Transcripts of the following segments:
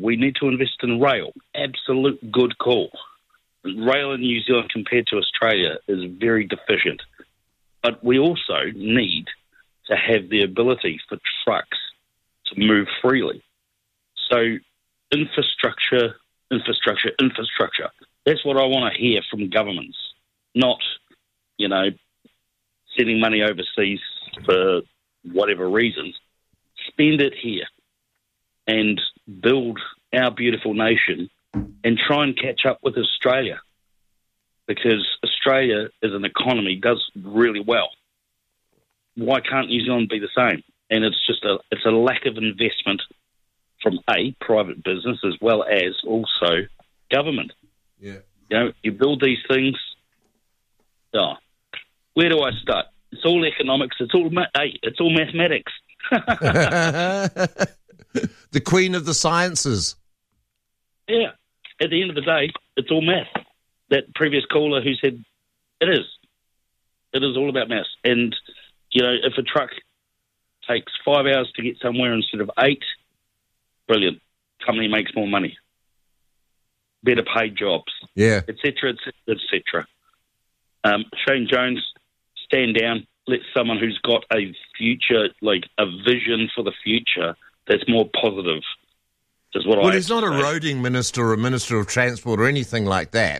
We need to invest in rail. Absolute good call. Rail in New Zealand compared to Australia is very deficient. But we also need to have the ability for trucks to move freely. So infrastructure. That's what I want to hear from governments, not, sending money overseas for whatever reasons. Spend it here and build our beautiful nation and try and catch up with Australia, because Australia as an economy does really well. Why can't New Zealand be the same? And it's a lack of investment from private business as well as also government. Yeah. You build these things. Oh, where do I start? It's all economics. It's all mathematics. The queen of the sciences. Yeah. At the end of the day, it's all math. That previous caller who said it is. It is all about maths. And, if a truck takes 5 hours to get somewhere instead of 8, brilliant. Company makes more money. Better paid jobs. Yeah. Et cetera, et cetera. Shane Jones, stand down. Let someone who's got a future, like a vision for the future that's more positive. Is what Well, he's not a roading minister or a minister of transport or anything like that.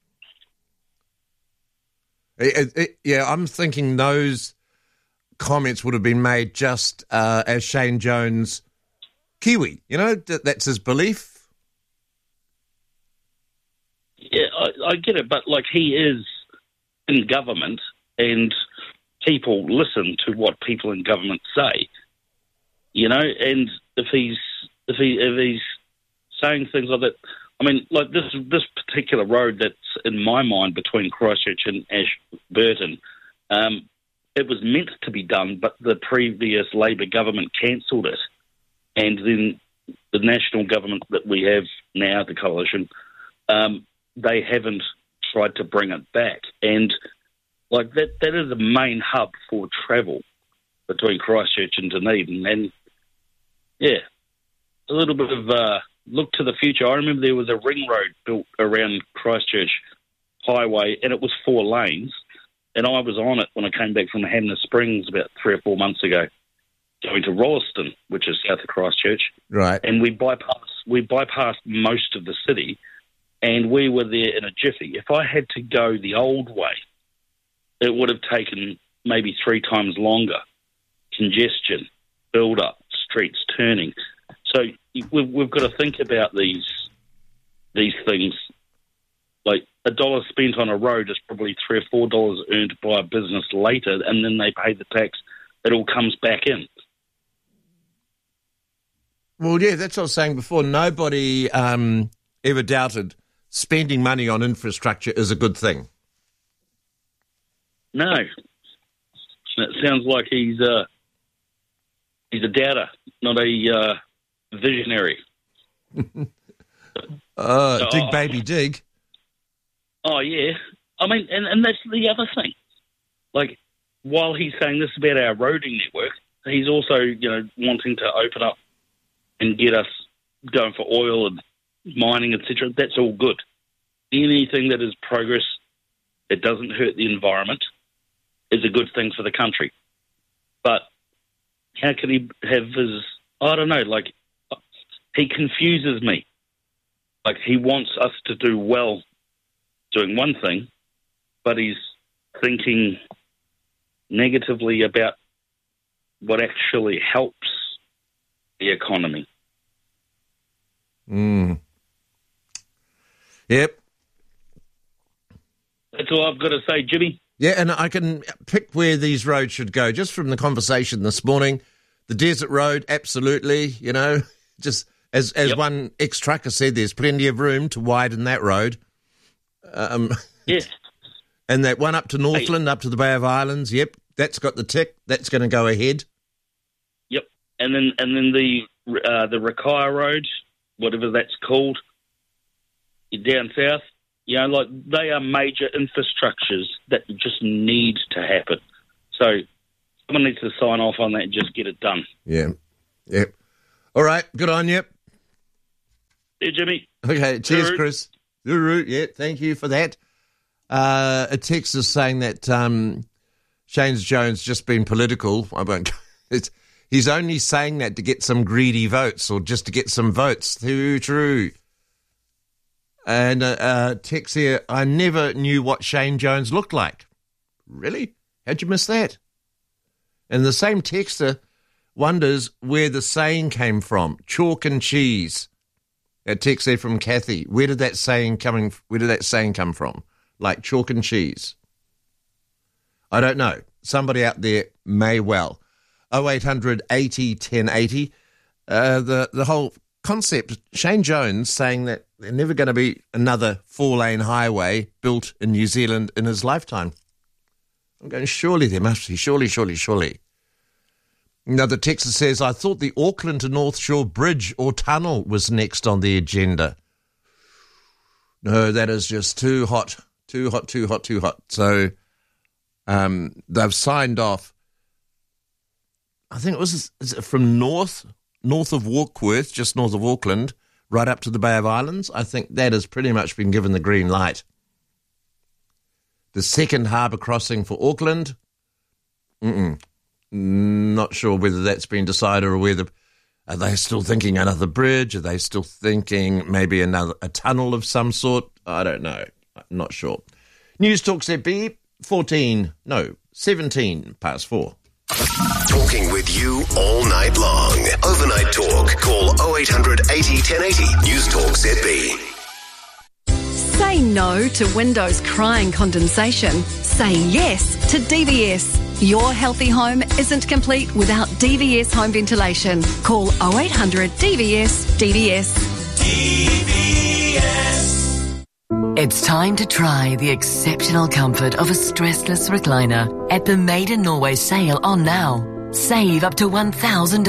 I'm thinking those comments would have been made just as Shane Jones, Kiwi. That's his belief. Yeah, I get it, but he is in government, and people listen to what people in government say. And if he's saying things like that, I mean, this particular road that's in my mind between Christchurch and Ashburton, it was meant to be done, but the previous Labour government cancelled it, and then the national government that we have now, the coalition, they haven't tried to bring it back. And that is the main hub for travel between Christchurch and Dunedin. And yeah, a little bit of look to the future. I remember there was a ring road built around Christchurch Highway, and it was 4 lanes. And I was on it when I came back from Hanna Springs about 3 or 4 months ago, going to Rolleston, which is south of Christchurch. Right. And we bypassed most of the city, and we were there in a jiffy. If I had to go the old way, it would have taken maybe 3 times longer. Congestion, build-up, streets turning. So we've got to think about these things. Like $1 spent on a road is probably $3 or $4 earned by a business later, and then they pay the tax. It all comes back in. Well, yeah, that's what I was saying before. Nobody ever doubted spending money on infrastructure is a good thing. No. It sounds like he's a doubter, not a visionary. Dig, baby, dig. Oh, yeah. I mean, and that's the other thing. While he's saying this about our roading network, he's also, wanting to open up and get us going for oil and mining, etc. That's all good. Anything that is progress that doesn't hurt the environment is a good thing for the country. But how can he have his... I don't know, he confuses me. He wants us to do well doing one thing, but he's thinking negatively about what actually helps the economy. Yep. That's all I've got to say, Jimmy. Yeah, and I can pick where these roads should go just from the conversation this morning. The Desert Road, absolutely, just as one ex-trucker said, there's plenty of room to widen that road. Yes. And that one up to Northland, up to the Bay of Islands, yep, that's got the tick. That's going to go ahead. Yep. And then the Rakaia Road, whatever that's called, down south, they are major infrastructures that just need to happen. So someone needs to sign off on that and just get it done. Yeah. Yep. All right. Good on you. Hey, Jimmy. Okay, cheers, Chris. Uru, yeah, thank you for that. A text is saying that Shane Jones just been political. I won't. He's only saying that to get some greedy votes or just to get some votes. Too true. And text here, I never knew what Shane Jones looked like. Really? How'd you miss that? And the same texter wonders where the saying came from. Chalk and cheese. A text there from Kathy. Where did that saying come from? Like chalk and cheese. I don't know. Somebody out there may well. 0800 80 1080. The whole concept, Shane Jones saying that there's never going to be another 4-lane highway built in New Zealand in his lifetime. I'm going, surely there must be. Surely. Another texter says, I thought the Auckland to North Shore Bridge or tunnel was next on the agenda. No, that is just too hot. Too hot. So they've signed off. I think is it from north of Warkworth, just north of Auckland, right up to the Bay of Islands. I think that has pretty much been given the green light. The second harbour crossing for Auckland, not sure whether that's been decided or whether are they still thinking another bridge? Are they still thinking maybe a tunnel of some sort? I don't know. I'm not sure. News Talk ZB 17 past 4. Talking with you all night long. Overnight Talk. Call 0800 80 1080. News Talk ZB. Say no to windows crying condensation. Say yes to DVS. Your healthy home isn't complete without DVS home ventilation. Call 0800 DVS. It's time to try the exceptional comfort of a stressless recliner at the Made in Norway sale on now. Save up to $1,000.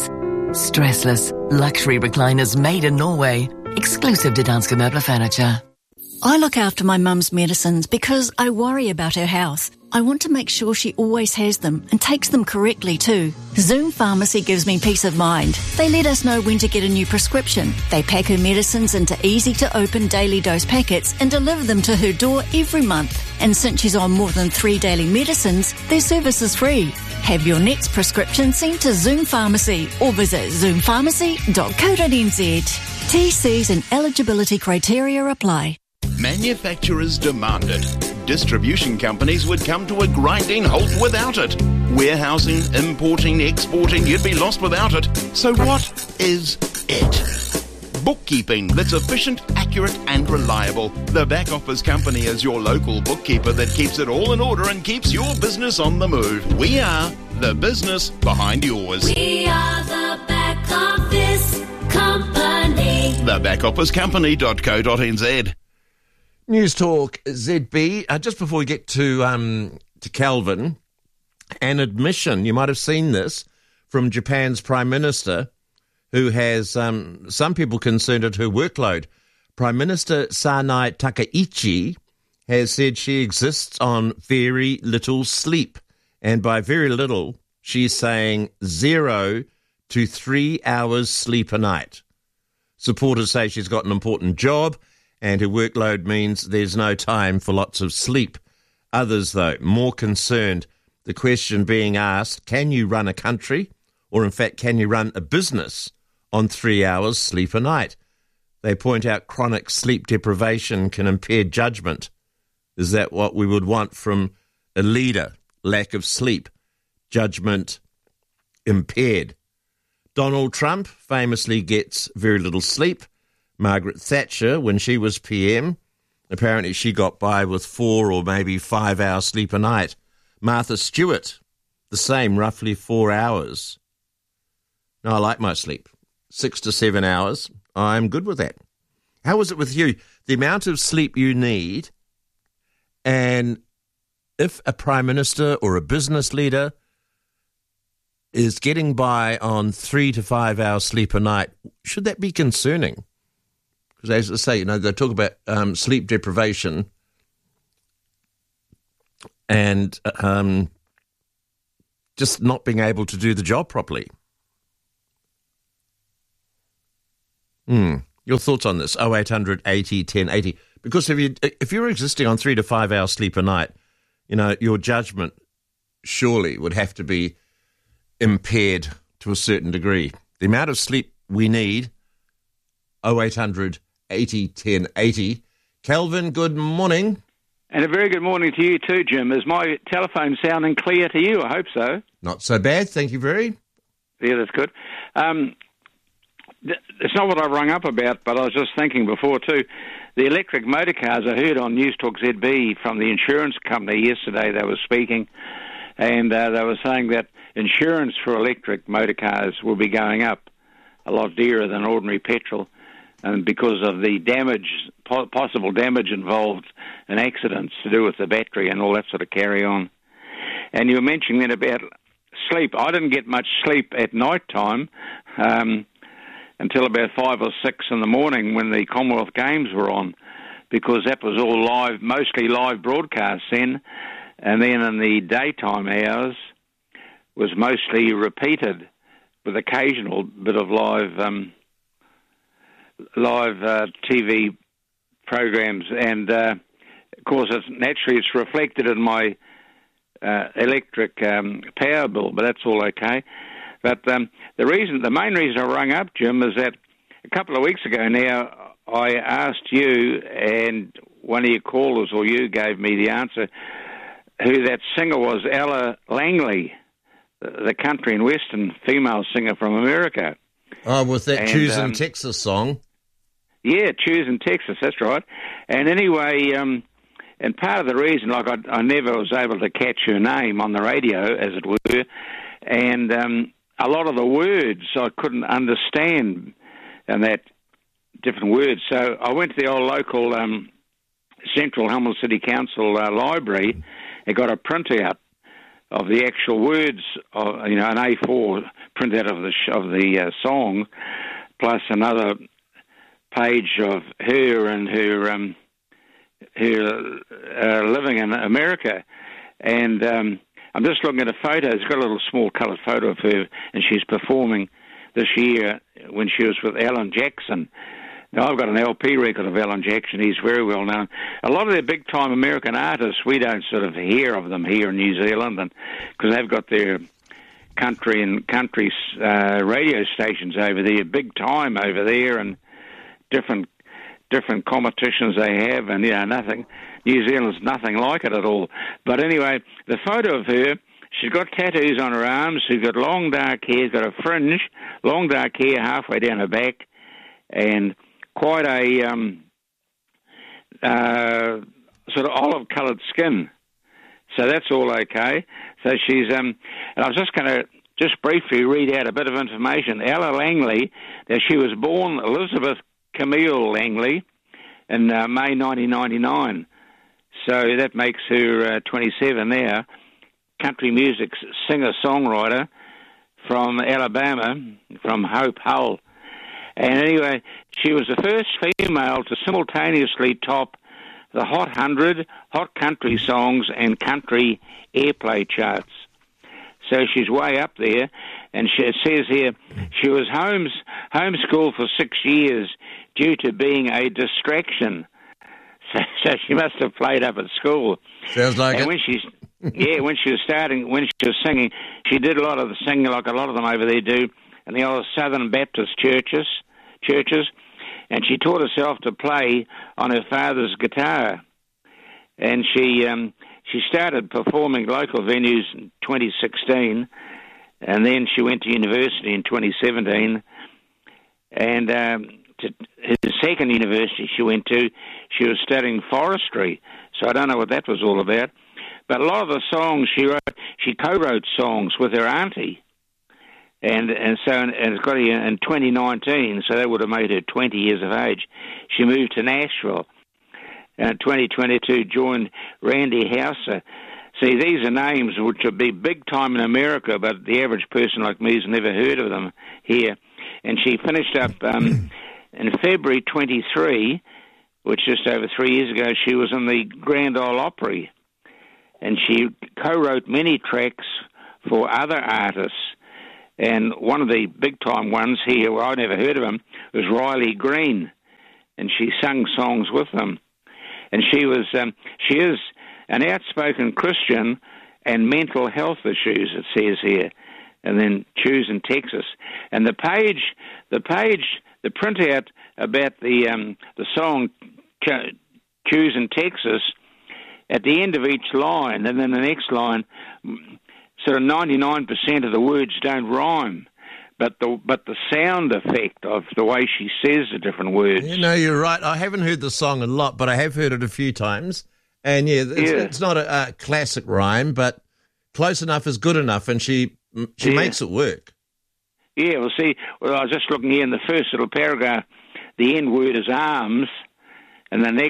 Stressless luxury recliners made in Norway. Exclusive to Danske Møbler Furniture. I look after my mum's medicines because I worry about her health. I want to make sure she always has them and takes them correctly too. Zoom Pharmacy gives me peace of mind. They let us know when to get a new prescription. They pack her medicines into easy-to-open daily dose packets and deliver them to her door every month. And since she's on more than 3 daily medicines, their service is free. Have your next prescription sent to Zoom Pharmacy or visit zoompharmacy.co.nz. TCs and eligibility criteria apply. Manufacturers demand it. Distribution companies would come to a grinding halt without it. Warehousing, importing, exporting, you'd be lost without it. So what is it? Bookkeeping that's efficient, accurate and reliable. The Back Office Company is your local bookkeeper that keeps it all in order and keeps your business on the move. We are the business behind yours. We are the Back Office Company. TheBackOfficeCompany.co.nz. News Talk ZB. Just before we get to Calvin, an admission, you might have seen this, from Japan's Prime Minister, who has some people concerned at her workload. Prime Minister Sanai Takaichi has said she exists on very little sleep. And by very little, she's saying 0 to 3 hours sleep a night. Supporters say she's got an important job and her workload means there's no time for lots of sleep. Others, though, more concerned, the question being asked, can you run a country, or in fact, can you run a business on 3 hours sleep a night? They point out chronic sleep deprivation can impair judgment. Is that what we would want from a leader? Lack of sleep, judgment impaired. Donald Trump famously gets very little sleep. Margaret Thatcher, when she was PM, apparently she got by with 4 or maybe 5 hours sleep a night. Martha Stewart, the same, roughly 4 hours. Now, I like my sleep. 6 to 7 hours. I'm good with that. How is it with you? The amount of sleep you need, and if a prime minister or a business leader is getting by on 3 to 5 hours sleep a night, should that be concerning? Because as I say, they talk about sleep deprivation and just not being able to do the job properly. Your thoughts on this? 0800 80 1080. Because if you're existing on 3 to 5 hours sleep a night, your judgment surely would have to be impaired to a certain degree. The amount of sleep we need, 0800 80 1080. Kelvin, good morning. And a very good morning to you too, Jim. Is my telephone sounding clear to you? I hope so. Not so bad, thank you very. Yeah, that's good. It's not what I rung up about, but I was just thinking before too. The electric motor cars, I heard on News Talk ZB from the insurance company yesterday, they were speaking, and they were saying that insurance for electric motor cars will be going up a lot dearer than ordinary petrol, and because of the damage, possible damage involved in accidents to do with the battery and all that sort of carry on. And you were mentioning then about sleep. I didn't get much sleep at night time until about 5 or 6 in the morning when the Commonwealth Games were on, because that was all live, mostly live broadcasts then, and then in the daytime hours was mostly repeated with occasional bit of live TV programs, and of course it's reflected in my electric power bill, but that's all okay. But the main reason I rung up, Jim, is that a couple of weeks ago now I asked you, and one of your callers or you gave me the answer, who that singer was, Ella Langley, the country and western female singer from America. Oh, with that Choosing Texas song. Yeah, Choosing Texas, that's right. And anyway, and part of the reason, like I never was able to catch her name on the radio, as it were, and a lot of the words I couldn't understand, and that different words. So I went to the old local Central Hamilton City Council library and got a printout of the actual words, an A4 printout of the song, plus another page of her and her living in America. And I'm just looking at a photo. It's got a little small coloured photo of her, and she's performing this year when she was with Alan Jackson. Now, I've got an LP record of Alan Jackson. He's very well known. A lot of the big-time American artists, we don't sort of hear of them here in New Zealand, because they've got their country radio stations over there, big time over there, and different competitions they have, and nothing. New Zealand's nothing like it at all. But anyway, the photo of her, she's got tattoos on her arms. She's got long dark hair, she's got a fringe, long dark hair halfway down her back, and quite a sort of olive-coloured skin. So that's all okay. So she's and I was just going to just briefly read out a bit of information. Ella Langley, that she was born Elizabeth Camille Langley in May 1999. So that makes her 27 now. Country music singer-songwriter from Alabama, from Hope Hull. And anyway, she was the first female to simultaneously top the Hot 100, Hot Country Songs, and Country Airplay charts. So she's way up there. And it says here, she was homeschooled for 6 years due to being a distraction. So she must have played up at school. Sounds like and it. When she was singing, she did a lot of the singing like a lot of them over there do in the old Southern Baptist churches, and she taught herself to play on her father's guitar. And she started performing local venues in 2016, and then she went to university in 2017, and to the second university she went to, she was studying forestry, so I don't know what that was all about. But a lot of the songs she wrote, she co-wrote songs with her auntie, and it's got here in 2019, so that would have made her 20 years of age. She moved to Nashville, and in 2022 joined Randy Houser. See, these are names which would be big time in America, but the average person like me has never heard of them here. And she finished up in February 23, which just over 3 years ago, she was in the Grand Ole Opry. And she co-wrote many tracks for other artists. And one of the big-time ones here, well, I never heard of him, was Riley Green. and she sung songs with them. And she is an outspoken Christian and mental health issues, it says here. And then Choose in Texas. And the printout about the song Choose in Texas, at the end of each line, and then the next line, sort of 99% of the words don't rhyme. But the sound effect of the way she says the different words. You're right. I haven't heard the song a lot, but I have heard it a few times. And it's not a classic rhyme, but close enough is good enough, and she makes it work. Yeah, I was just looking here in the first little paragraph. The end word is arms, and the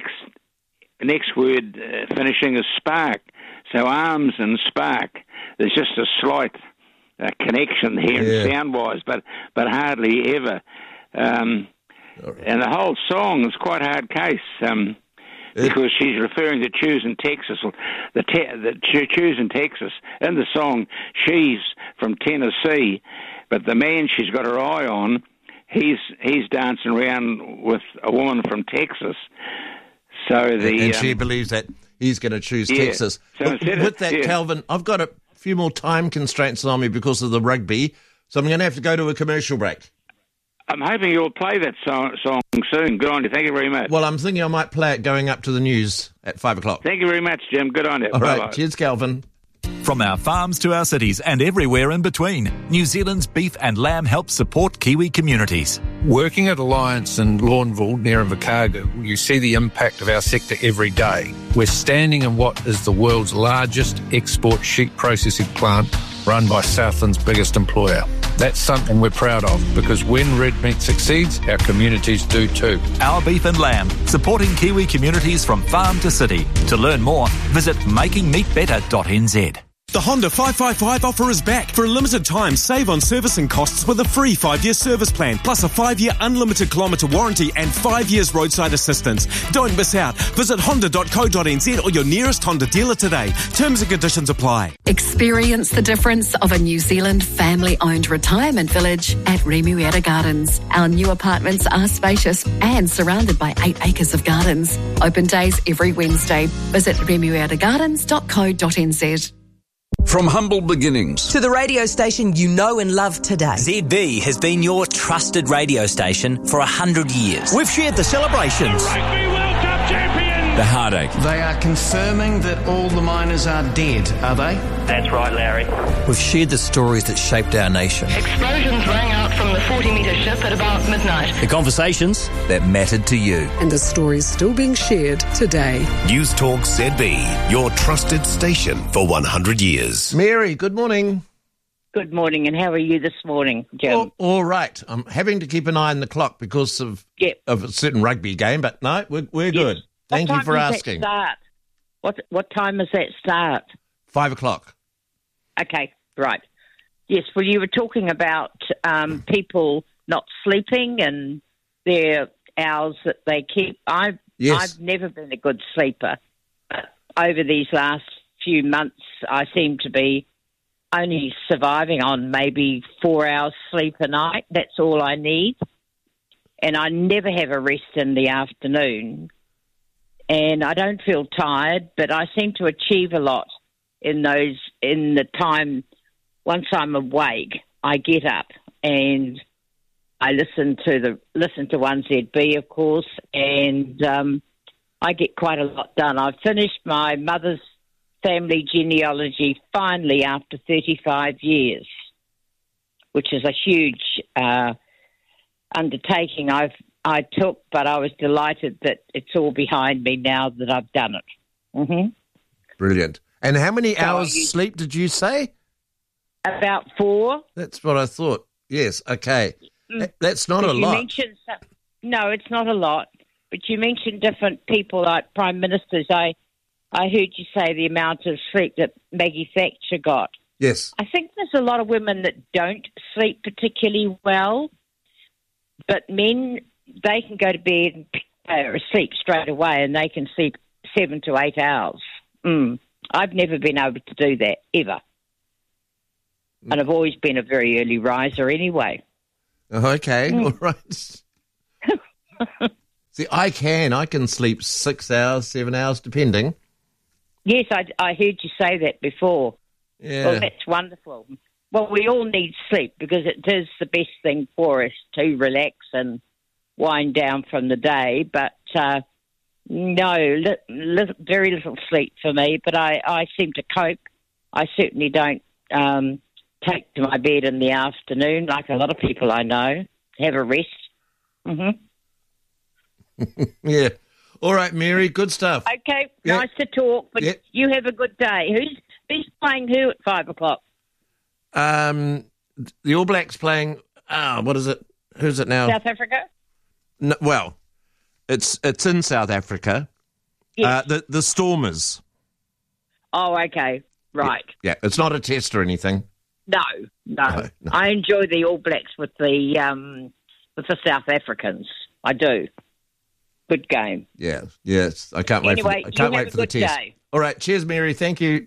next word finishing is spark. So arms and spark. There's just a slight connection here sound-wise, but hardly ever. And the whole song is quite a hard case because she's referring to Choose in Texas. The Choose in Texas. In the song, she's from Tennessee, but the man she's got her eye on, he's dancing around with a woman from Texas. So and she believes that he's going to choose Texas. So with that, Calvin, I've got a few more time constraints on me because of the rugby, so I'm going to have to go to a commercial break. I'm hoping you'll play that song soon. Good on you. Thank you very much. Well, I'm thinking I might play it going up to the news at 5 o'clock. Thank you very much, Jim. Good on you. All right. Cheers, Calvin. From our farms to our cities and everywhere in between, New Zealand's beef and lamb helps support Kiwi communities. Working at Alliance in Lawnville near Invercargill, you see the impact of our sector every day. We're standing in what is the world's largest export sheep processing plant run by Southland's biggest employer. That's something we're proud of because when red meat succeeds, our communities do too. Our beef and lamb, supporting Kiwi communities from farm to city. To learn more, visit makingmeatbetter.nz. The Honda 555 offer is back. For a limited time, save on servicing costs with a free 5-year service plan, plus a 5-year unlimited kilometre warranty and 5 years roadside assistance. Don't miss out. Visit honda.co.nz or your nearest Honda dealer today. Terms and conditions apply. Experience the difference of a New Zealand family-owned retirement village at Remuera Gardens. Our new apartments are spacious and surrounded by 8 acres of gardens. Open days every Wednesday. Visit remueragardens.co.nz. From humble beginnings to the radio station you know and love today, ZB has been your trusted radio station for 100 years. We've shared the celebrations, Rugby World Cup champions, the heartache. They are confirming that all the miners are dead, are they? That's right, Larry. We've shared the stories that shaped our nation. Explosions rang out from the 40-metre ship at about midnight. The conversations that mattered to you. And the stories still being shared today. News Talk ZB, your trusted station for 100 years. Mary, good morning. Good morning, and how are you this morning, Jim? All right. I'm having to keep an eye on the clock because of a certain rugby game, but no, we're good. Thank you for asking. What time does that start? 5 o'clock. Okay, right. Yes, well, you were talking about people not sleeping and their hours that they keep. I've never been a good sleeper. Over these last few months, I seem to be only surviving on maybe 4 hours sleep a night. That's all I need. And I never have a rest in the afternoon. And I don't feel tired, but I seem to achieve a lot in the time. Once I'm awake, I get up and I listen to 1ZB, of course, and I get quite a lot done. I've finished my mother's family genealogy finally after 35 years, which is a huge undertaking I took, but I was delighted that it's all behind me now that I've done it. Mm-hmm. Brilliant. And how many hours sleep did you say? About 4. That's what I thought. Yes, okay. That's not a lot. No, it's not a lot. But you mentioned different people like Prime Ministers. I heard you say the amount of sleep that Maggie Thatcher got. Yes. I think there's a lot of women that don't sleep particularly well, but men, they can go to bed and sleep straight away and they can sleep 7 to 8 hours. I've never been able to do that, ever. And I've always been a very early riser anyway. Okay, all right. See, I can sleep 6 hours, 7 hours, depending. Yes, I heard you say that before. Yeah. Well, that's wonderful. Well, we all need sleep because it is the best thing for us to relax and wind down from the day. But no, very little sleep for me. But I seem to cope. I certainly don't take to my bed in the afternoon like a lot of people I know. Have a rest. Mm-hmm. Yeah. All right, Mary, good stuff. Okay, Yeah. nice to talk, but Yeah. you have a good day. Who's playing who at 5 o'clock? The All Blacks playing, what is it? Who's it now? South Africa? No, well, it's in South Africa. Yes. The Stormers. Oh, okay, right. Yeah, it's not a test or anything. No. I enjoy the All Blacks with the South Africans. I do. Good game. Yeah, yes. I can't wait for the test. Day. All right, cheers, Mary. Thank you.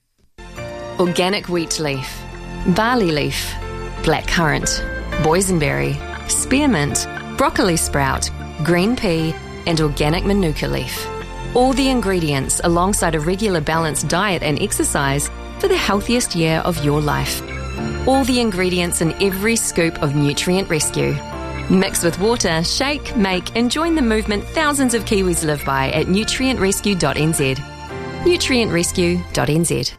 Organic wheat leaf, barley leaf, blackcurrant, boysenberry, spearmint, broccoli sprout, green pea, and organic manuka leaf. All the ingredients alongside a regular balanced diet and exercise for the healthiest year of your life. All the ingredients in every scoop of Nutrient Rescue. Mix with water, shake, make, and join the movement thousands of Kiwis live by at nutrientrescue.nz. nutrientrescue.nz.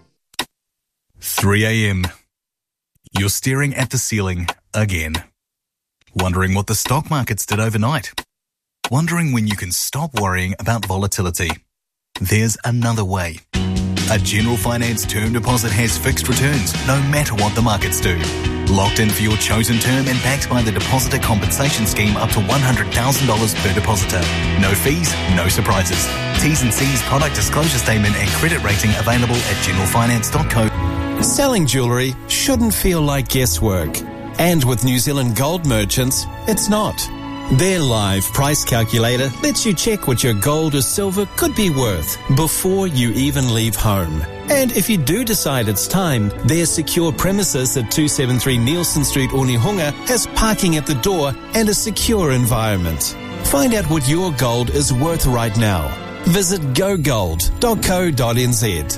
3 a.m. You're staring at the ceiling again. Wondering what the stock markets did overnight. Wondering when you can stop worrying about volatility. There's another way. A General Finance term deposit has fixed returns no matter what the markets do. Locked in for your chosen term and backed by the Depositor Compensation Scheme up to $100,000 per depositor. No fees, no surprises. T's and C's, product disclosure statement and credit rating available at generalfinance.co. Selling jewellery shouldn't feel like guesswork. And with New Zealand Gold Merchants, it's not. Their live price calculator lets you check what your gold or silver could be worth before you even leave home. And if you do decide it's time, their secure premises at 273 Nielsen Street, Onehunga has parking at the door and a secure environment. Find out what your gold is worth right now. Visit gogold.co.nz.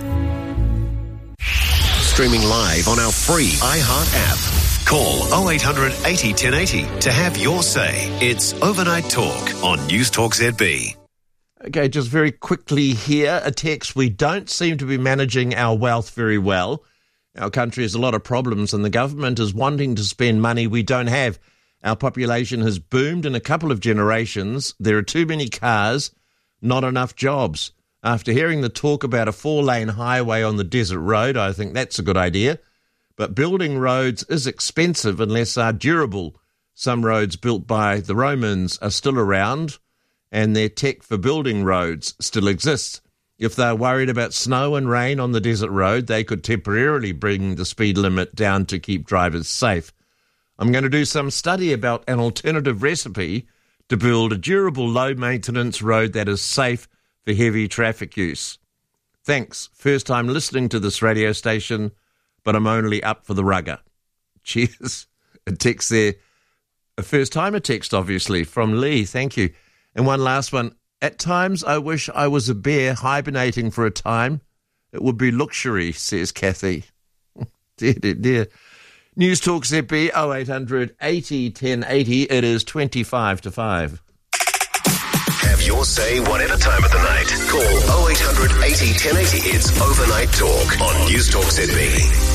Streaming live on our free iHeart app. Call 0800 80 1080 to have your say. It's Overnight Talk on News Talk ZB. Okay, just very quickly here, a text. We don't seem to be managing our wealth very well. Our country has a lot of problems and the government is wanting to spend money we don't have. Our population has boomed in a couple of generations. There are too many cars, not enough jobs. After hearing the talk about a 4-lane highway on the desert road, I think that's a good idea. But building roads is expensive unless they're durable. Some roads built by the Romans are still around, and their tech for building roads still exists. If they're worried about snow and rain on the desert road, they could temporarily bring the speed limit down to keep drivers safe. I'm going to do some study about an alternative recipe to build a durable, low-maintenance road that is safe for heavy traffic use. Thanks. First time listening to this radio station, but I'm only up for the rugger. Cheers. A text there. A first-timer text, obviously, from Lee. Thank you. And one last one. At times, I wish I was a bear hibernating for a time. It would be luxury, says Kathy. Dear, dear, dear. News Talk ZB 0800 80 1080. It is 25 to 5. Have your say whatever time of the night. Call 0800 80 1080. It's Overnight Talk on News Talk ZB.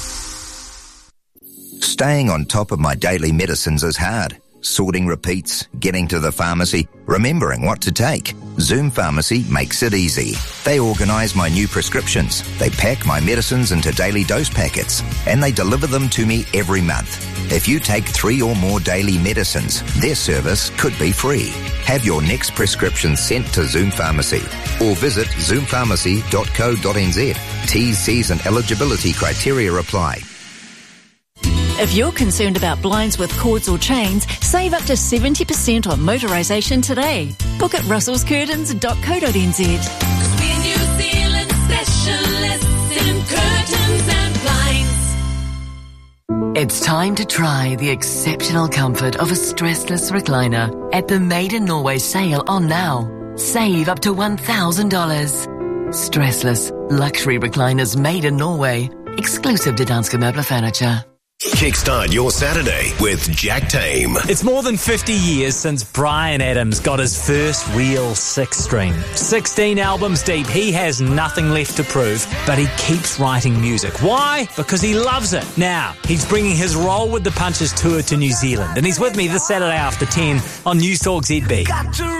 Staying on top of my daily medicines is hard. Sorting repeats, getting to the pharmacy, remembering what to take. Zoom Pharmacy makes it easy. They organise my new prescriptions. They pack my medicines into daily dose packets, and they deliver them to me every month. If you take 3 or more daily medicines, their service could be free. Have your next prescription sent to Zoom Pharmacy or visit zoompharmacy.co.nz. T's, C's and eligibility criteria apply. If you're concerned about blinds with cords or chains, save up to 70% on motorisation today. Book at russellscurtains.co.nz. We're New Zealand specialists in curtains and blinds. It's time to try the exceptional comfort of a stressless recliner at the Made in Norway sale on now. Save up to $1,000. Stressless luxury recliners made in Norway. Exclusive to Danske Møbler Furniture. Kickstart your Saturday with Jack Tame. It's more than 50 years since Bryan Adams got his first real six-string. 16 albums deep, he has nothing left to prove, but he keeps writing music. Why? Because he loves it. Now, he's bringing his Roll with the Punches tour to New Zealand, and he's with me this Saturday after 10 on News Talk ZB.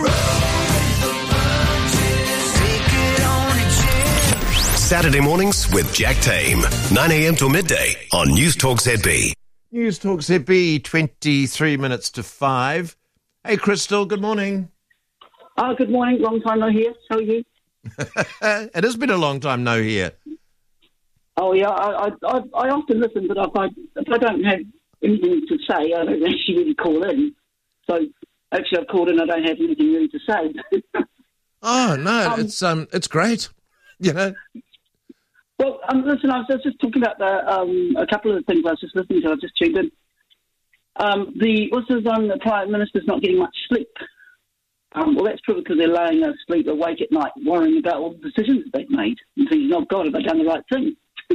Saturday mornings with Jack Tame, 9 a.m. till midday on News Talk ZB. News Talk ZB, 23 minutes to 5. Hey, Crystal, good morning. Oh, good morning. Long time no hear. How are you? It has been a long time no hear. Oh, yeah. I often listen, but if I don't have anything to say, I don't actually really call in. So, actually, I've called in, I don't have anything really to say. Oh, no, it's great, you know. Well, listen, I was just talking about a couple of the things I was just listening to. I just tuned in. The Prime Minister's not getting much sleep. Well, that's probably because they're laying awake at night, worrying about all the decisions that they've made and thinking, oh, God, have I done the right thing?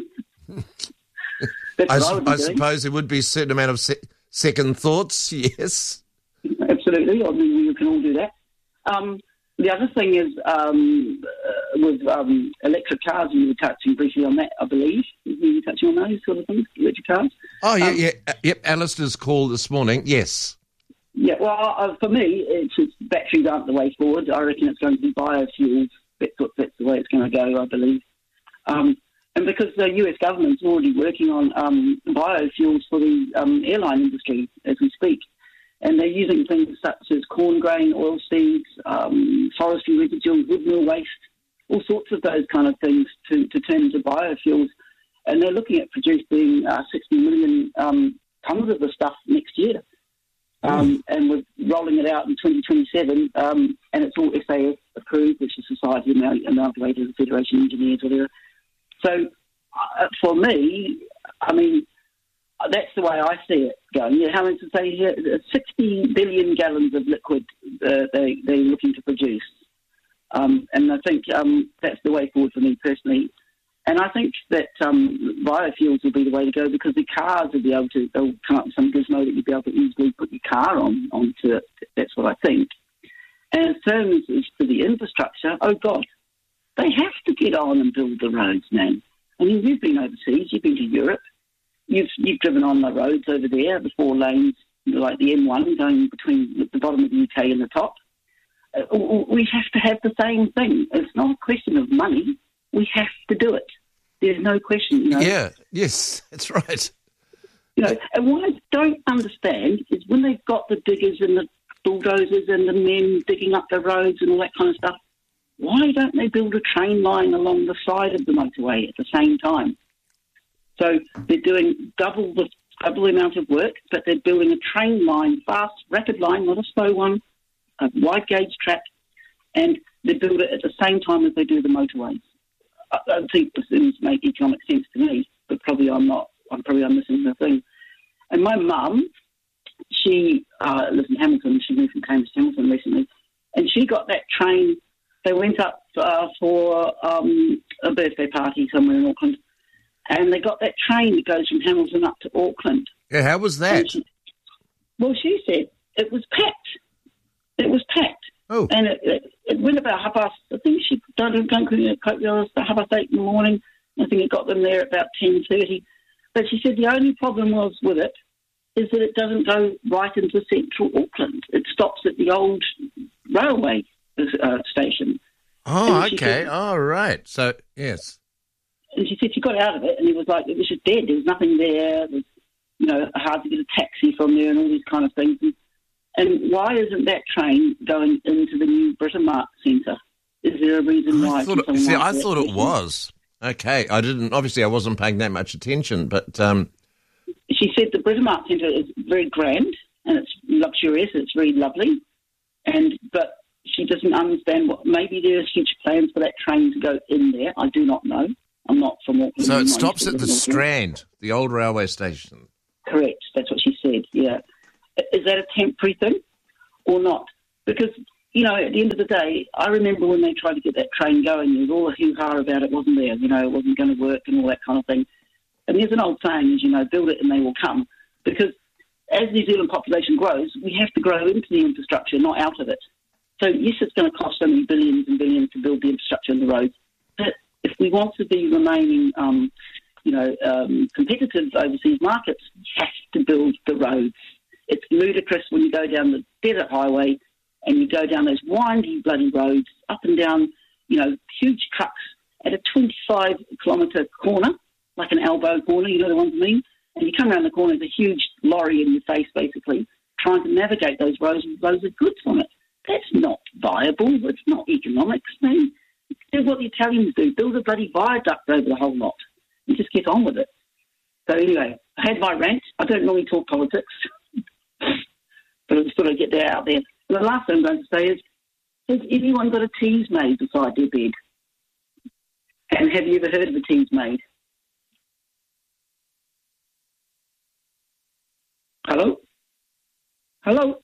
I suppose there would be a certain amount of second thoughts, yes. Absolutely. I mean, you can all do that. The other thing is with electric cars, you were touching briefly on that, I believe. You were touching on those sort of things, electric cars? Oh, yep, Alistair's call this morning, yes. Yeah, well, for me, it's batteries aren't the way forward. I reckon it's going to be biofuels. That's the way it's going to go, I believe. And because the US government's already working on biofuels for the airline industry as we speak. And they're using things such as corn grain, oilseeds, forestry residuals, wood mill waste, all sorts of those kind of things to turn into biofuels. And they're looking at producing 60 million tonnes of the stuff next year. And we're rolling it out in 2027, and it's all SAF approved, which is Society of Amalgamated Federation Engineers, whatever. So for me, I mean, that's the way I see it going. You know, how much to say here? 60 billion gallons of liquid they're looking to produce. And I think that's the way forward for me personally. And I think that biofuels will be the way to go because the cars will be able to, they'll come up with some gizmo that you'll be able to easily put your car onto it. That's what I think. And in terms of the infrastructure, oh God, they have to get on and build the roads, man. I mean, you've been overseas, you've been to Europe. You've driven on the roads over there, the 4 lanes, like the M1 going between the bottom of the UK and the top. We have to have the same thing. It's not a question of money. We have to do it. There's no question. You know? Yeah, yes, that's right. You know, and what I don't understand is when they've got the diggers and the bulldozers and the men digging up the roads and all that kind of stuff, why don't they build a train line along the side of the motorway at the same time? So they're doing double the amount of work, but they're building a train line, fast, rapid line, not a slow one, a wide gauge track, and they build it at the same time as they do the motorways. I don't think this things make economic sense to me, but probably I'm not. I'm missing the thing. And my mum, she lives in Hamilton. She moved from Cambridge to Hamilton recently, and she got that train. They went up for a birthday party somewhere in Auckland. And they got that train that goes from Hamilton up to Auckland. Yeah, how was that? She said it was packed. It was packed. Oh. And it went about 8:30. I think she don't quote me, it was 8:30 in the morning. I think it got them there at about 10:30. But she said the only problem was with it is that it doesn't go right into central Auckland. It stops at the old railway station. Oh, okay. Oh, right. So, yes. And she said she got out of it, and it was just dead. There was nothing there. It was, hard to get a taxi from there and all these kind of things. And why isn't that train going into the new Britomart Centre? Is there a reason why? I thought it was. Okay. I wasn't paying that much attention, but... She said the Britomart Centre is very grand, and it's luxurious, it's very lovely, but she doesn't understand maybe there's future plans for that train to go in there. I do not know. I'm not from Auckland. So it stops at the Strand, the old railway station. Is that a temporary thing or not? Because, you know, at the end of the day, I remember when they tried to get that train going, there was all a hoo-ha about it, wasn't there? You know, it wasn't going to work and all that kind of thing. And there's an old saying, you know, build it and they will come. Because as New Zealand population grows, we have to grow into the infrastructure, not out of it. So, yes, it's going to cost so many billions and billions to build the infrastructure and the roads. But if we want to be remaining, competitive overseas markets, we have to build the roads. It's ludicrous when you go down the desert highway and you go down those windy bloody roads, up and down, you know, huge trucks at a 25-kilometre corner, like an elbow corner, you know the ones I mean? And you come around the corner, there's a huge lorry in your face, basically, trying to navigate those roads with loads of goods on it. That's not viable. It's not economics, man. Do what the Italians do. Build a bloody viaduct over the whole lot and just get on with it. So anyway, I had my rant. I don't normally talk politics, but I just thought I'd get that out there. And the last thing I'm going to say is, has anyone got a teas made beside their bed? And have you ever heard of a teas made? Hello? Hello?